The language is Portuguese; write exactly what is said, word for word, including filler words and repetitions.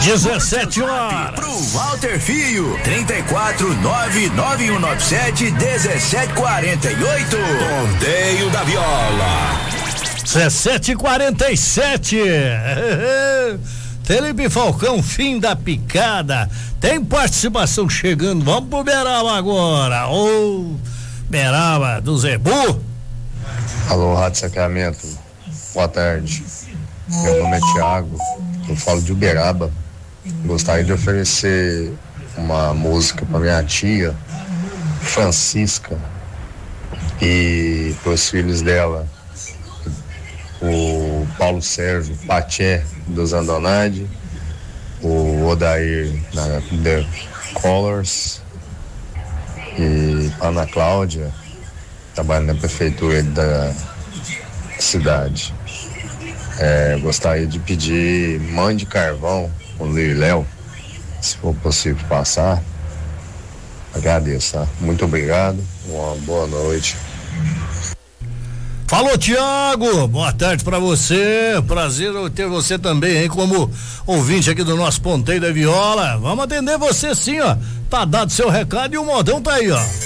dezessete horas. Pro Walter Filho, trinta e quatro, nove nove um nove sete, dezessete quarenta e oito. Ponteio da Viola. dezessete e quarenta e sete. Felipe Falcão, fim da picada. Tem participação chegando. Vamos pro Beraba agora. Ô, oh, Beraba do Zebu. Alô, Rádio Sacramento. Boa tarde. Meu nome é Thiago. Eu falo de Uberaba. Gostaria de oferecer uma música para minha tia, Francisca, e para os filhos dela, o Paulo Sérgio Paché dos Andonade, o Odair na The Colors e a Ana Cláudia, trabalha na prefeitura da cidade. É, gostaria de pedir Mãe de Carvão com Liriléu, se for possível passar. Agradeço, tá? Muito obrigado, uma boa noite. Falou, Tiago, boa tarde pra você, prazer ter você também aí como ouvinte aqui do nosso Ponteio da Viola. Vamos atender você sim, ó, tá dado seu recado e o modão tá aí, ó.